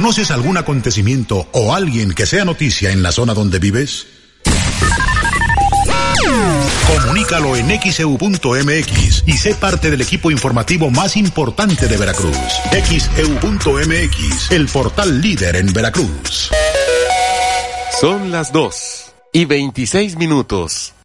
¿Conoces algún acontecimiento o alguien que sea noticia en la zona donde vives? Comunícalo en xeu.mx y sé parte del equipo informativo más importante de Veracruz. xeu.mx, el portal líder en Veracruz. Son las 2:26.